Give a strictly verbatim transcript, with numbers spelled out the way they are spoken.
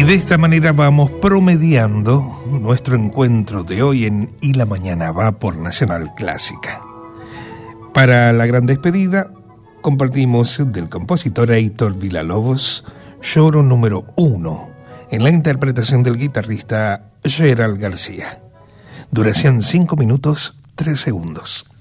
Y de esta manera vamos promediando nuestro encuentro de hoy en Y la Mañana Va por Nacional Clásica. Para la gran despedida, compartimos del compositor Heitor Villa-Lobos, Lloro número uno, en la interpretación del guitarrista Gerald García. Duración cinco minutos, tres segundos.